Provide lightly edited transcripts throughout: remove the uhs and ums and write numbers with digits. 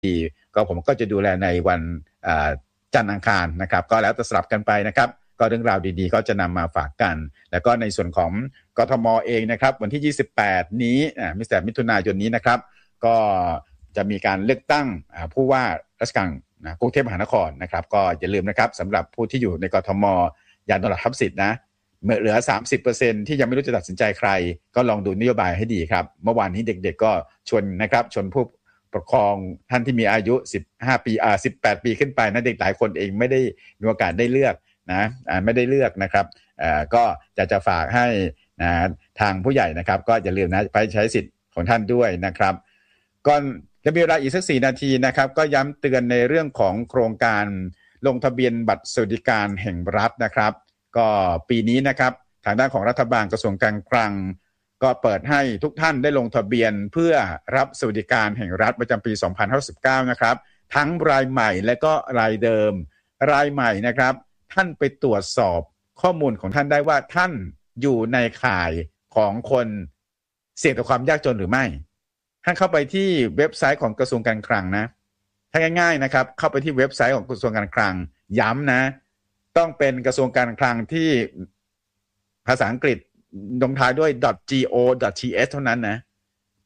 ก็ผมก็จะดูแลในวันจันทร์อังคารนะครับก็แล้วแต่สลับกันไปนะครับก็เรื่องราวดีๆก็จะนำมาฝากกันแล้วก็ในส่วนของกทมเองนะครับวันที่28นี้มิถุนายนนี้นะครับก็จะมีการเลือกตั้งผู้ว่าราชการกรุงเทพมหานครนะครับก็อย่าลืมนะครับสำหรับผู้ที่อยู่ในกทมอย่านอนหลับทับสิทธิ์นะเหลือ 30% ที่ยังไม่รู้จะตัดสินใจใครก็ลองดูนโยบายให้ดีครับเมื่อวานนี้เด็กๆก็ชวนนะครับชวนผู้ปกครองท่านที่มีอายุ15ปี18ปีขึ้นไปนะเด็กหลายคนเองไม่ได้มีโอกาสได้เลือกนะไม่ได้เลือกนะครับก็จะฝากให้ทางผู้ใหญ่นะครับก็อย่าลืมนะไปใช้สิทธิ์ของท่านด้วยนะครับก่อนจะมีเวลาอีกสัก4นาทีนะครับก็ย้ำเตือนในเรื่องของโครงการลงทะเบียนบัตรสวัสดิการแห่งรัฐนะครับก็ปีนี้นะครับทางด้านของรัฐบาลกระทรวงการคลังก็เปิดให้ทุกท่านได้ลงทะเบียนเพื่อรับสวัสดิการแห่งรัฐประจำปี2519นะครับทั้งรายใหม่และก็รายเดิมรายใหม่นะครับท่านไปตรวจสอบข้อมูลของท่านได้ว่าท่านอยู่ในข่ายของคนเสี่ยงต่อความยากจนหรือไม่ท่านเข้าไปที่เว็บไซต์ของกระทรวงการคลังนะถ้าง่ายๆนะครับเข้าไปที่เว็บไซต์ของกระทรวงการคลังย้ำนะต้องเป็นกระทรวงการคลังที่ภาษาอังกฤษลงท้ายด้วย .go.th เท่านั้นนะไป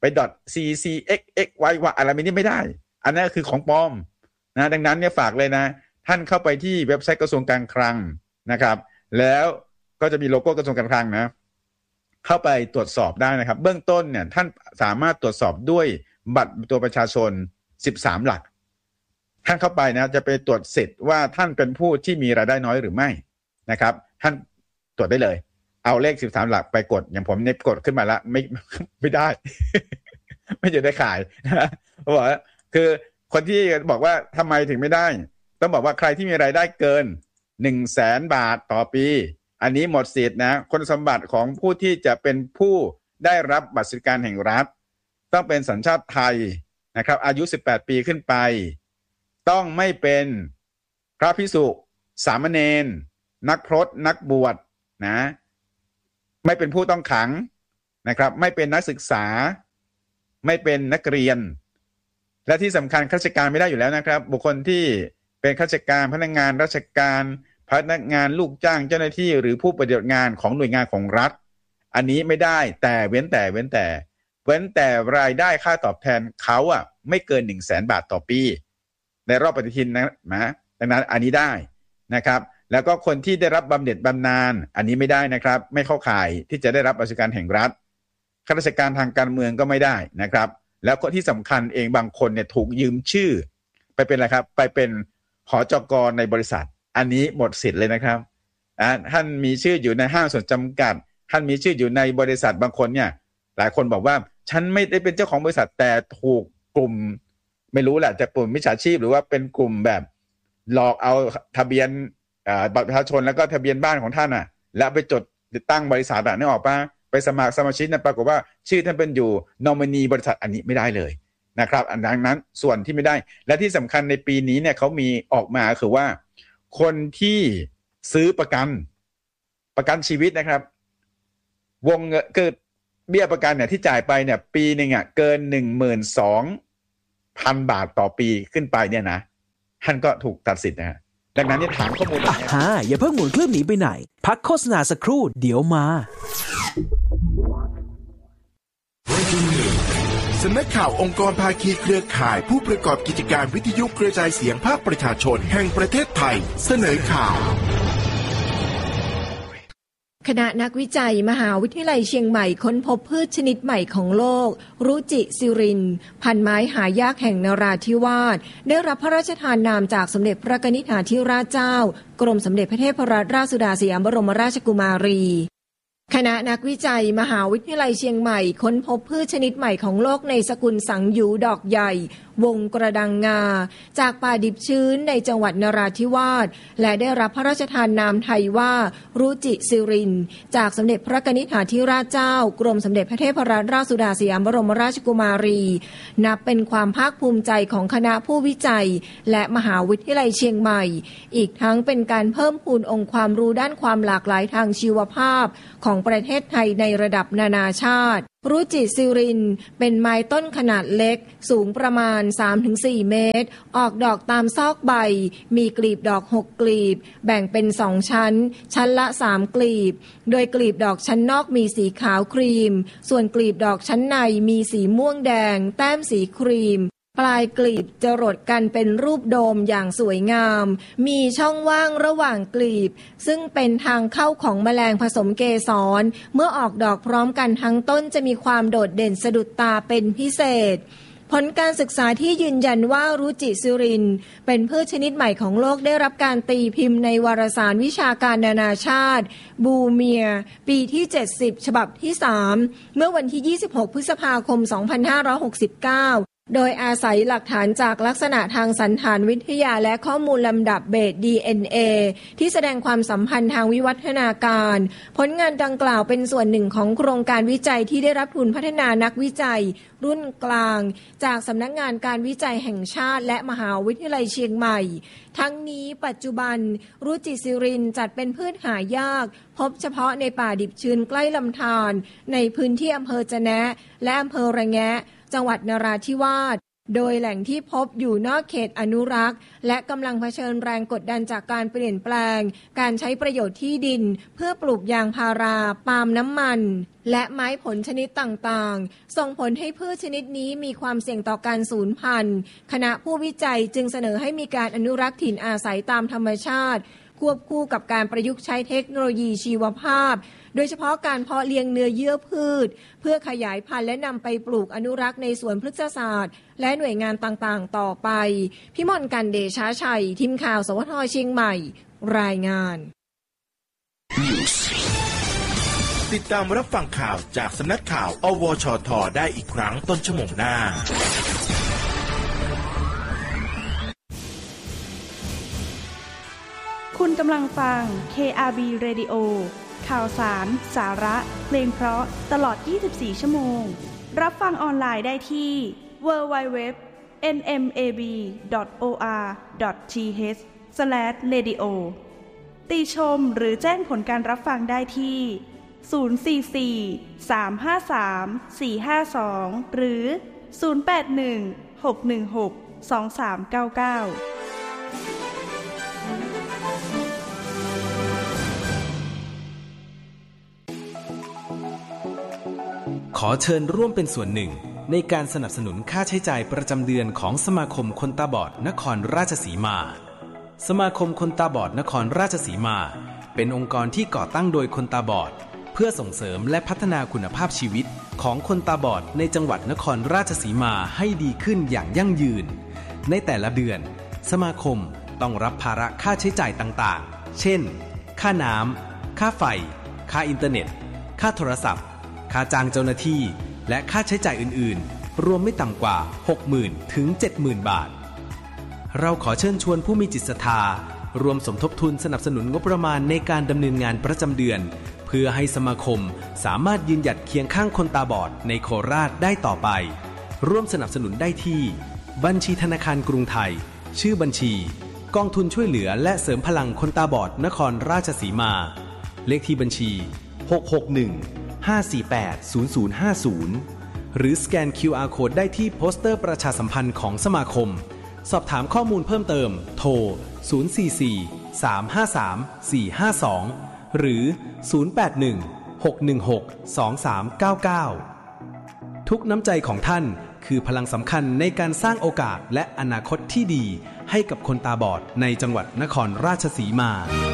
.ccxxy อะไรนี่ไม่ได้อันนั้นคือของปลอมนะดังนั้นเนี่ยฝากเลยนะท่านเข้าไปที่เว็บไซต์กระทรวงการคลังนะครับแล้วก็จะมีโลโก้กระทรวงการคลังนะเข้าไปตรวจสอบได้นะครับเบื้องต้นเนี่ยท่านสามารถตรวจสอบด้วยบัตรตัวประชาชน13หลักท่านเข้าไปนะจะไปตรวจสิทธิ์ว่าท่านเป็นผู้ที่มีรายได้น้อยหรือไม่นะครับท่านตรวจได้เลยเอาเลข13หลักไปกดอย่างผมเนี่ยกดขึ้นมาแล้วไม่ได้ ไม่จะได้ขายนะเพราะว่าคือคนที่บอกว่าทำไมถึงไม่ได้ต้องบอกว่าใครที่มีรายได้เกิน 100,000 บาทต่อปีอันนี้หมดสิทธิ์นะคุณสมบัติของผู้ที่จะเป็นผู้ได้รับบัตรสวัสดิการแห่งรัฐต้องเป็นสัญชาติไทยนะครับอายุ18ปีขึ้นไปต้องไม่เป็นพระภิกษุสามเณรนักพรตนักบวชนะไม่เป็นผู้ต้องขังนะครับไม่เป็นนักศึกษาไม่เป็นนักเรียนและที่สำคัญข้าราชการไม่ได้อยู่แล้วนะครับบุคคลที่เป็นข้าราชการพนักงานราชการพนักงานลูกจ้างเจ้าหน้าที่หรือผู้ปฏิบัติงานของหน่วยงานของรัฐอันนี้ไม่ได้แต่เว้นแต่รายได้ค่าตอบแทนเขาไม่เกิน 100,000 บาทต่อปีในรอบปฏิทินนะดังนั้นอันนี้ได้นะครับแล้วก็คนที่ได้รับบำเหน็จบำนาญอันนี้ไม่ได้นะครับไม่เข้าข่ายที่จะได้รับบัตรสวัสดิการแห่งรัฐข้าราชการทางการเมืองก็ไม่ได้นะครับแล้วก็ที่สำคัญเองบางคนเนี่ยถูกยืมชื่อไปเป็นอะไรครับไปเป็นหจก.ในบริษัทอันนี้หมดสิทธิ์เลยนะครับท่านมีชื่ออยู่ในห้างส่วนจำกัดท่านมีชื่ออยู่ในบริษัทบางคนเนี่ยหลายคนบอกว่าฉันไม่ได้เป็นเจ้าของบริษัทแต่ถูกกลุ่มไม่รู้แหละจะกลุ่มมิจฉาชีพหรือว่าเป็นกลุ่มแบบหลอกเอาทะเบียนบัตรประชาชนแล้วก็ทะเบียนบ้านของท่านแล้วไปจดติดตั้งบริษัทนึกออกป่ะไปสมัครสมาชิกนั้นปรากฏว่าชื่อท่านเป็นอยู่นอมินีบริษัทอันนี้ไม่ได้เลยนะครับอันนั้นส่วนที่ไม่ได้และที่สำคัญในปีนี้เนี่ยเขามีออกมาคือว่าคนที่ซื้อประกันชีวิตนะครับวงเงินเกิดเบี้ยประกันเนี่ยที่จ่ายไปเนี่ยปีนึงเกิน 12,000 บาทต่อปีขึ้นไปเนี่ยนะท่านก็ถูกตัดสิทธิ์นะฮะดังนั้นเนี่ยถามข้อมูลอย่าเพิ่งหมุนเครื่องหนีไปไหนพักโฆษณาสักครู่เดี๋ยวมาสำนักข่าวองค์กรภาคีเครือข่ายผู้ประกอบกิจการวิทยุกระจายเสียงภาคประชาชนแห่งประเทศไทยเสนอข่าวคณะนักวิจัยมหาวิทยาลัยเชียงใหม่ค้นพบพืชชนิดใหม่ของโลกรุจิซิรินพันไม้หายากแห่งนราธิวาสได้รับพระราชทานนามจากสมเด็จพระนิธิธิราชเจ้ากรมสมเด็จพระเทพรัตนราชสุดาสยามบรมราชกุมารีคณะนักวิจัยมหาวิทยาลัยเชียงใหม่ค้นพบพืชชนิดใหม่ของโลกในสกุลสังหยูดอกใหญ่วงกระดังงาจากป่าดิบชื้นในจังหวัดนราธิวาสและได้รับพระราชทานนามไทยว่ารุจิซิรินจากสมเด็จพระนิธิธิราชเจ้ากรมสมเด็จพระเทพรัตนราชสุดาสยามบรมราชกุมารีนับเป็นความภาคภูมิใจของคณะผู้วิจัยและมหาวิทยาลัยเชียงใหม่อีกทั้งเป็นการเพิ่มพูนองค์ความรู้ด้านความหลากหลายทางชีวภาพของของประเทศไทยในระดับนานาชาติรุจิซิรินเป็นไม้ต้นขนาดเล็กสูงประมาณ 3-4 เมตรออกดอกตามซอกใบมีกลีบดอก6กลีบแบ่งเป็น2ชั้นชั้นละ3กลีบโดยกลีบดอกชั้นนอกมีสีขาวครีมส่วนกลีบดอกชั้นในมีสีม่วงแดงแต้มสีครีมปลายกลีบจรดกันเป็นรูปโดมอย่างสวยงามมีช่องว่างระหว่างกลีบซึ่งเป็นทางเข้าของแมลงผสมเกสรเมื่อออกดอกพร้อมกันทั้งต้นจะมีความโดดเด่นสะดุดตาเป็นพิเศษผลการศึกษาที่ยืนยันว่ารุจิซิรินเป็นพืชชนิดใหม่ของโลกได้รับการตีพิมพ์ในวารสารวิชาการนานาชาติบูเมียปีที่70ฉบับที่3เมื่อวันที่26พฤษภาคม2569โดยอาศัยหลักฐานจากลักษณะทางสันฐานวิทยาและข้อมูลลำดับเบส DNA ที่แสดงความสัมพันธ์ทางวิวัฒนาการผลงานดังกล่าวเป็นส่วนหนึ่งของโครงการวิจัยที่ได้รับทุนพัฒนานักวิจัยรุ่นกลางจากสำนักงานการวิจัยแห่งชาติและมหาวิทยาลัยเชียงใหม่ทั้งนี้ปัจจุบันรุจิซิรินจัดเป็นพืชหายากพบเฉพาะในป่าดิบชื้นใกล้ลำธารในพื้นที่อำเภอจะแนะและอำเภอระแงะจังหวัดนราธิวาสโดยแหล่งที่พบอยู่นอกเขตอนุรักษ์และกำลังเผชิญแรงกดดันจากการเปลี่ยนแปลงการใช้ประโยชน์ที่ดินเพื่อปลูกยางพาราปาล์มน้ำมันและไม้ผลชนิดต่างๆส่งผลให้พืชชนิดนี้มีความเสี่ยงต่อการสูญพันธุ์คณะผู้วิจัยจึงเสนอให้มีการอนุรักษ์ถิ่นอาศัยตามธรรมชาติควบคู่กับการประยุกต์ใช้เทคโนโลยีชีวภาพโดยเฉพาะการเพาะเลี้ยงเนื้อเยื่อพืชเพื่อขยายพันธุ์และนำไปปลูกอนุรักษ์ในสวนพฤกษศาสตร์และหน่วยงานต่างๆต่อไปพิมลกันเดชาชัยทีมข่าวสวทเชียงใหม่รายงานติดตามรับฟังข่าวจากสำนักข่าวอวชทได้อีกครั้งต้นชั่วโมงหน้าคุณกำลังฟัง KRB Radio ข่าวสาร สาระ เพลงเพราะตลอด 24 ชั่วโมง รับฟังออนไลน์ได้ที่ www.nmab.or.th/radio ติชมหรือแจ้งผลการรับฟังได้ที่044-353-452หรือ081-616-2399 ขอเชิญร่วมเป็นส่วนหนึ่งในการสนับสนุนค่าใช้จ่ายประจำเดือนของสมาคมคนตาบอดนครราชสีมาสมาคมคนตาบอดนครราชสีมาเป็นองค์กรที่ก่อตั้งโดยคนตาบอดเพื่อส่งเสริมและพัฒนาคุณภาพชีวิตของคนตาบอดในจังหวัดนครราชสีมาให้ดีขึ้นอย่างยั่งยืนในแต่ละเดือนสมาคมต้องรับภาระค่าใช้จ่ายต่างๆเช่นค่าน้ำค่าไฟค่าอินเทอร์เน็ตค่าโทรศัพท์ค่าจ้างเจ้าหน้าที่และค่าใช้จ่ายอื่นๆรวมไม่ต่ำกว่า 60,000 ถึง 70,000 บาทเราขอเชิญชวนผู้มีจิตศรัทธารวมสมทบทุนสนับสนุนงบประมาณในการดำเนินงานประจำเดือนเพื่อให้สมาคมสามารถยืนหยัดเคียงข้างคนตาบอดในโคราชได้ต่อไปร่วมสนับสนุนได้ที่บัญชีธนาคารกรุงไทยชื่อบัญชีกองทุนช่วยเหลือและเสริมพลังคนตาบอดนครราชสีมาเลขที่บัญชี661-548-0050หรือสแกน QR Code ได้ที่โปสเตอร์ประชาสัมพันธ์ของสมาคมสอบถามข้อมูลเพิ่มเติมโทร044-353-452หรือ081-616-2399ทุกน้ำใจของท่านคือพลังสำคัญในการสร้างโอกาสและอนาคตที่ดีให้กับคนตาบอดในจังหวัดนครราชสีมา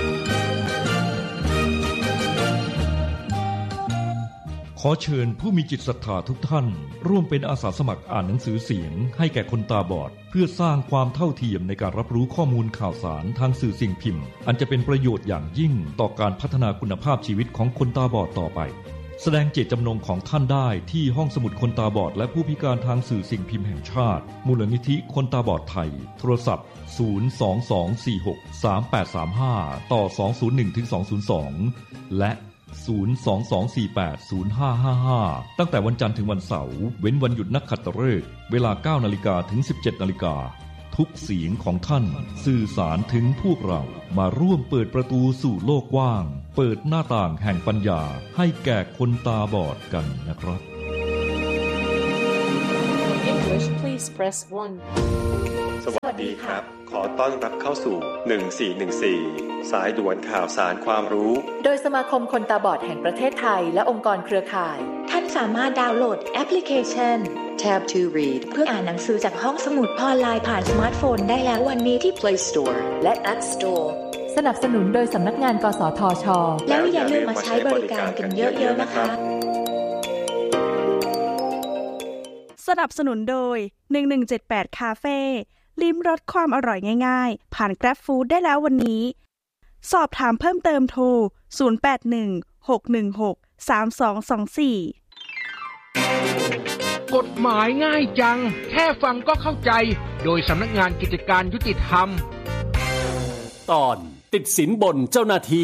ขอเชิญผู้มีจิตศรัทธาทุกท่านร่วมเป็นอาสาสมัครอ่านหนังสือเสียงให้แก่คนตาบอดเพื่อสร้างความเท่าเทียมในการรับรู้ข้อมูลข่าวสารทางสื่อสิ่งพิมพ์อันจะเป็นประโยชน์อย่างยิ่งต่อการพัฒนาคุณภาพชีวิตของคนตาบอดต่อไปแสดงเจตจำนงของท่านได้ที่ห้องสมุดคนตาบอดและผู้พิการทางสื่อสิ่งพิมพ์แห่งชาติมูลนิธิคนตาบอดไทยโทรศัพท์022463835ต่อ201-202และ022480555ตั้งแต่วันจันทร์ถึงวันเสาร์เว้นวันหยุดนักขัตฤกษ์เวลา 9:00 น. ถึง 17:00 น. ทุกทุกเสียงของท่านสื่อสารถึงพวกเรามาร่วมเปิดประตูสู่โลกกว้างเปิดหน้าต่างแห่งปัญญาให้แก่คนตาบอดกันนะครับ English please press 1 สวัสดีครับขอต้อนรับเข้าสู่1414สายด่วนข่าวสารความรู้โดยสมาคมคนตาบอดแห่งประเทศไทยและองค์กรเครือข่ายท่านสามารถดาวน์โหลดแอปพลิเคชัน Tab to Read เพื่ออ่านหนังสือจากห้องสมุดออนไลน์ผ่านสมาร์ทโฟนได้แล้ววันนี้ที่ Play Store และ App Store สนับสนุนโดยสำนักงานกสทช.แล้วอย่าลืมมาใช้บริการกันเยอะๆนะคะสนับสนุนโดย1178คาเฟ่ลิ้มรสความอร่อยง่ายๆผ่าน Grab Food ได้แล้ววันนี้สอบถามเพิ่มเติมโทร0816163224 กฎหมายง่ายจังแค่ฟังก็เข้าใจโดยสำนักงานกิจการยุติธรรมตอนติดสินบนเจ้าหน้าที่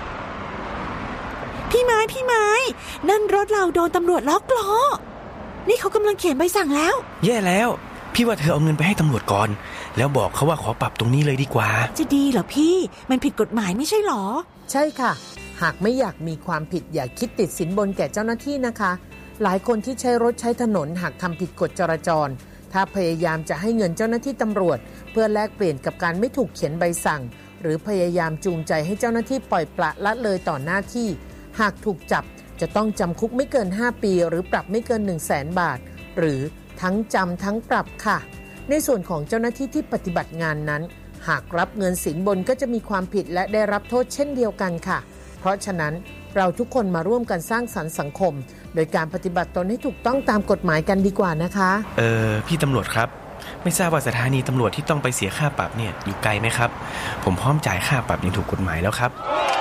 พี่ไม้นั่นรถเราโดนตำรวจล็อกล้อนี่เขากำลังเขียนใบสั่งแล้วแย่แล้วพี่ว่าเธอเอาเงินไปให้ตำรวจก่อนแล้วบอกเขาว่าขอปรับตรงนี้เลยดีกว่าจะดีเหรอพี่มันผิดกฎหมายไม่ใช่หรอใช่ค่ะหากไม่อยากมีความผิดอย่าคิดติดสินบนแก่เจ้าหน้าที่นะคะหลายคนที่ใช้รถใช้ถนนหากทำผิดกฎจราจรถ้าพยายามจะให้เงินเจ้าหน้าที่ตำรวจเพื่อแลกเปลี่ยนกับการไม่ถูกเขียนใบสั่งหรือพยายามจูงใจให้เจ้าหน้าที่ปล่อยปละละเลยต่อหน้าที่หากถูกจับจะต้องจำคุกไม่เกิน5ปีหรือปรับไม่เกิน 100,000 บาทหรือทั้งจำทั้งปรับค่ะในส่วนของเจ้าหน้าที่ที่ปฏิบัติงานนั้นหากรับเงินสินบนก็จะมีความผิดและได้รับโทษเช่นเดียวกันค่ะเพราะฉะนั้นเราทุกคนมาร่วมกันสร้างสรรค์สังคมโดยการปฏิบัติตนให้ถูกต้องตามกฎหมายกันดีกว่านะคะพี่ตำรวจครับไม่ทราบว่าสถานีตำรวจที่ต้องไปเสียค่าปรับเนี่ยอยู่ไกลไหมครับผมพร้อมจ่ายค่าปรับอย่างถูกกฎหมายแล้วครับ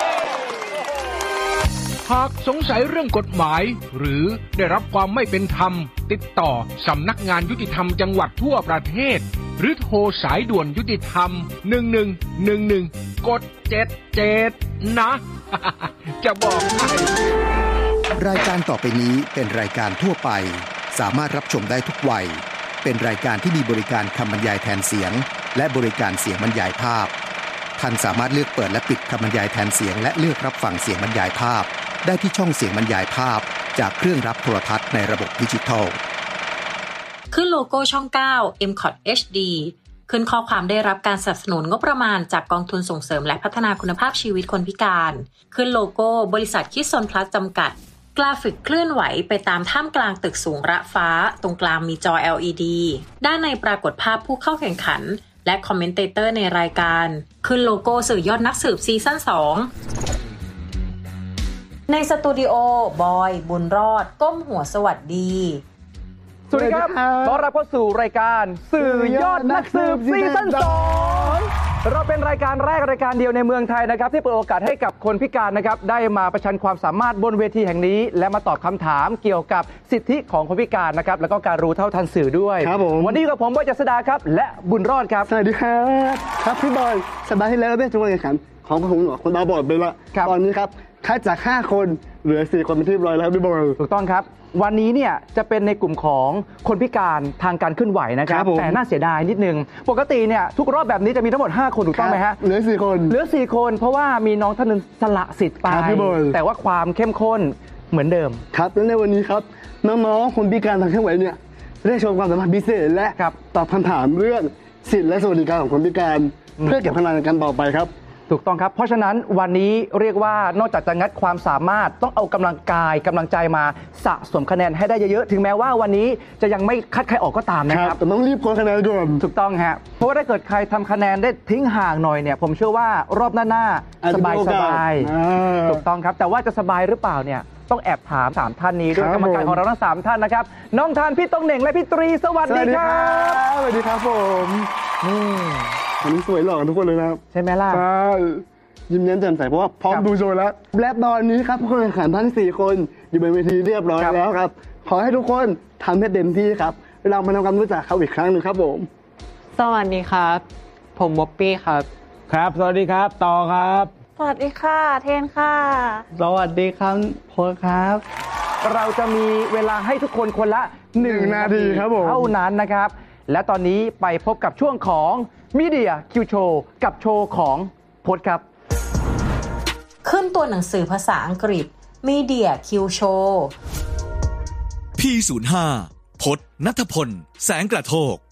หากสงสัยเรื่องกฎหมายหรือได้รับความไม่เป็นธรรมติดต่อสำนักงานยุติธรรมจังหวัดทั่วประเทศหรือโทรสายด่วนยุติธรรม1111กด77นะ จะบอกให้รายการต่อไปนี้เป็นรายการทั่วไปสามารถรับชมได้ทุกวัยเป็นรายการที่มีบริการคำบรรยายแทนเสียงและบริการเสียงบรรยายภาพท่านสามารถเลือกเปิดและปิดคำบรรยายแทนเสียงและเลือกรับฟังเสียงบรรยายภาพได้ที่ช่องเสียงบรรยายภาพจากเครื่องรับโทรทัศน์ในระบบดิจิทัลขึ้นโลโก้ช่อง 9 MCOT HD ขึ้นข้อความได้รับการสนับสนุนงบประมาณจากกองทุนส่งเสริมและพัฒนาคุณภาพชีวิตคนพิการขึ้นโลโก้บริษัทคิดซนพลัสจำกัดกราฟิกเคลื่อนไหวไปตามท่ามกลางตึกสูงระฟ้าตรงกลางมีจอ LED ด้านในปรากฏภาพผู้เข้าแข่งขันและคอมเมนเตเตอร์ในรายการขึ้นโลโก้สื่อยอดนักสืบซีซั่น 2ในสตูดิโอบอยบุญรอดก้มหัวสวัสดีสวัสดีครับต้อนรับเข้าสู่รายการสื่อยอดนักสืบซีซั่น 2เราเป็นรายการแรกรายการเดียวในเมืองไทยนะครับที่เปิดโอกาสให้กับคนพิการนะครับได้มาประชันความสามารถบนเวทีแห่งนี้และมาตอบคำถามเกี่ยวกับสิทธิของคนพิการนะครับแล้วก็การรู้เท่าทันสื่อด้วยวันนี้กับผมบอย เจษฎาครับและบุญรอดครับสวัสดีครับครับพี่บอยสัปดาห์ที่แล้วได้จงการแข่งขันของผมคนตาบอดไปละตอนนี้ครับคัดจาก5คนเหลือ4คนเป็นที่เรียบร้อยแล้วพี่บอยถูกต้องครับวันนี้เนี่ยจะเป็นในกลุ่มของคนพิการทางการเคลื่อนไหวนะครับแต่น่าเสียดายนิดนึงปกติเนี่ยทุกรอบแบบนี้จะมีทั้งหมด5คนถูกต้องไหมฮะเหลือ4 คนเพราะว่ามีน้องท่านนึงสละสิทธิ์ไปแต่ว่าความเข้มข้นเหมือนเดิมครับและในวันนี้ครับน้องๆคนพิการทางเคลื่อนไหวเนี่ยได้โชว์ความสามารถพิเศษและตอบคำถามเรื่องสิทธิและสวัสดิการของคนพิการเพื่อเก็บคะแนนกันต่อไปครับถูกต้องครับเพราะฉะนั้นวันนี้เรียกว่านอกจากจะงัดความสามารถต้องเอากำลังกายกำลังใจมาสะสมคะแนนให้ได้เยอะๆถึงแม้ว่าวันนี้จะยังไม่คัดใครออกก็ตามนะครับแต่ต้องรีบโกยคะแนนด่วนถูกต้องฮะเพราะว่าถ้าเกิดใครทำคะแนนได้ทิ้งห่างหน่อยเนี่ยผมเชื่อว่ารอบหน้าสบายถูกต้องครับแต่ว่าจะสบายหรือเปล่าเนี่ยต้องแอบถาม3ท่านนี้ด้วยกรรมการของเราทั้ง3ท่านนะครับน้องทานพี่ตงเหน่งและพี่ตรีสวัสดีครับสวัสดีครับผมวันนี้สวยหล่อทุกคนเลยนะครับใช่ไหมล่ะยิ้มแย้มแจ่มใสเพราะว่าพร้อมดูโชว์แล้วและตอนนี้ครับผู้แข่งขันทั้ง4คนอยู่บนเวทีเรียบร้อยแล้วครับขอให้ทุกคนทำให้เต็มที่ครับเรามาทำความรู้จักเขาอีกครั้งหนึ่งครับผมสวัสดีครับผมบ๊อบปี้ครับครับสวัสดีครับต่อครับสวัสดีค่ะเทนค่ะสวัสดีครับโพลครับเราจะมีเวลาให้ทุกคนคนละ1 นาทีครับผมเท่านั้นนะครับและตอนนี้ไปพบกับช่วงของ Media Q Show กับโชว์ของพจน์ครับขึ้นตัวหนังสือภาษาอังกฤษ Media Q Show P05 พจน์ณัฐพลแสงกระโทก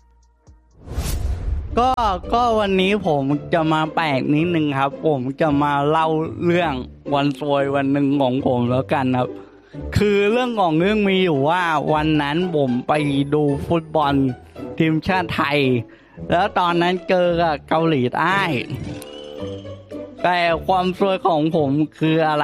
ก็วันนี้ผมจะมาแปลกนิดนึงครับผมจะมาเล่าเรื่องวันซวยวันหนึ่งของผมแล้วกันครับคือเรื่องของเรื่องมีอยู่ว่าวันนั้นผมไปดูฟุตบอลทีมชาติไทยแล้วตอนนั้นเจอกับเกาหลีใต้แต่ความซวยของผมคืออะไร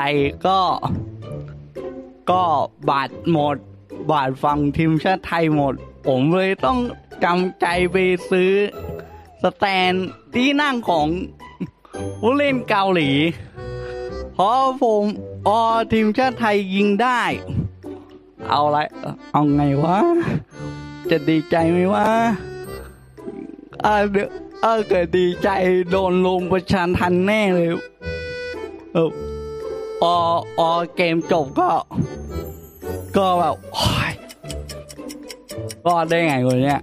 ก็บัตรหมดบัตรฝั่งทีมชาติไทยหมดผมเลยต้องจำใจไปซื้อสแตนที่นั่งของผู้เล่นเกาหลีเพราะผมทีมชาติไทยยิงได้เอาไงวะจะดีใจไหมวะเกิดดีใจโดนลงประชันทันแน่เลยเกมจบก็แบบก็ได้ไงคนเนี้ย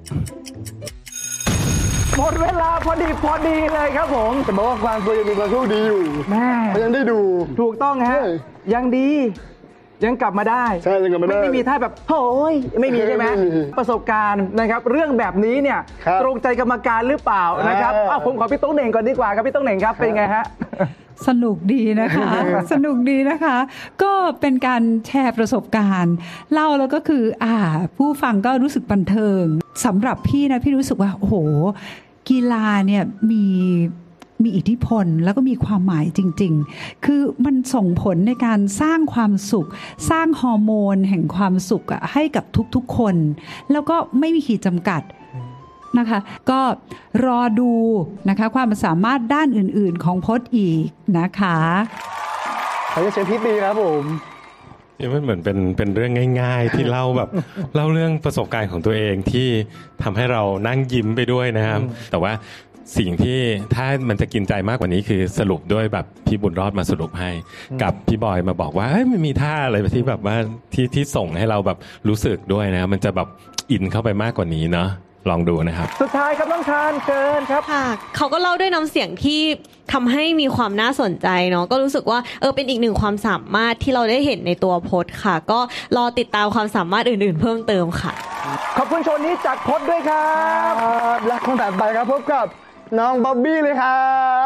หมดเวลาพอดีเลยครับผมแต่บอกว่าความซวยยังมีความโชคดีอยู่แม่ยังได้ดูถูกต้องฮะยังดียังกลับมาได้ใช่ยังกลับมาได้ไม่มีท่าแบบโอ้ยไม่มีใช่ไหมประสบการณ์นะครับเรื่องแบบนี้เนี่ยตรงใจกรรมการหรือเปล่านะครับผมขอพี่โต๊งเหน่งก่อนดีกว่าครับพี่โต๊งเหน่งครับเป็นไงฮะสนุกดีนะคะสนุกดีนะคะก็เป็นการแชร์ประสบการณ์เล่าแล้วก็คือผู้ฟังก็รู้สึกบันเทิงสำหรับพี่นะพี่รู้สึกว่าโอ้โหกีฬาเนี่ยมีอิทธิพลแล้วก็มีความหมายจริงๆคือมันส่งผลในการสร้างความสุขสร้างฮอร์โมนแห่งความสุขให้กับทุกๆคนแล้วก็ไม่มีขีดจำกัดนะคะก็รอดูนะคะความสามารถด้านอื่นๆของพจน์อีกนะคะเขาจะเชิญพี่ปีครับผมมันเหมือนเป็นเรื่องง่ายๆที่เล่าแบบเล่าเรื่องประสบการณ์ของตัวเองที่ทำให้เรานั่งยิ้มไปด้วยนะครับแต่ว่าสิ่งที่ถ้ามันจะกินใจมากกว่านี้คือสรุปด้วยแบบพี่บุญรอดมาสรุปให้กับพี่บอยมาบอกว่ามันมีท่าอะไรที่แบบว่าที่ส่งให้เราแบบรู้สึกด้วยนะมันจะแบบอินเข้าไปมากกว่านี้เนาะลองดูนะครับสุดท้ายครับน้องชานเชิญครับค่ะเขาก็เล่าด้วยน้ำเสียงที่ทำให้มีความน่าสนใจเนาะก็รู้สึกว่าเป็นอีกหนึ่งความสามารถที่เราได้เห็นในตัวพจน์ค่ะก็รอติดตามความสามารถอื่นๆเพิ่มเติมค่ะขอบคุณโชว์นี้จากพจน์ด้วยครับและคนต่อไปครับพบกับน้องบ๊อบบี้เลยครับ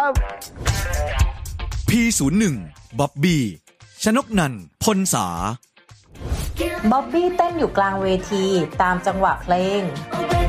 P01 บ๊อบบี้ชนกนันท์พลสาบ๊อบบี้เต้นอยู่กลางเวทีตามจังหวะเพลง